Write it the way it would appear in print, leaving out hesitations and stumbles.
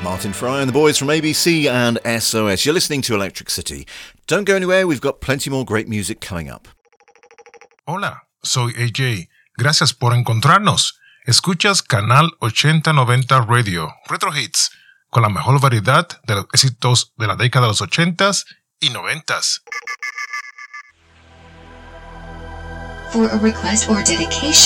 Martin Fry and the boys from ABC and SOS. You're listening to Electric City. Don't go anywhere, we've got plenty more great music coming up. Hola, soy AJ. Gracias por encontrarnos. Escuchas Canal 8090 Radio, Retro Hits, con la mejor variedad de los éxitos de la década de los 80s y 90s. For a request or dedication,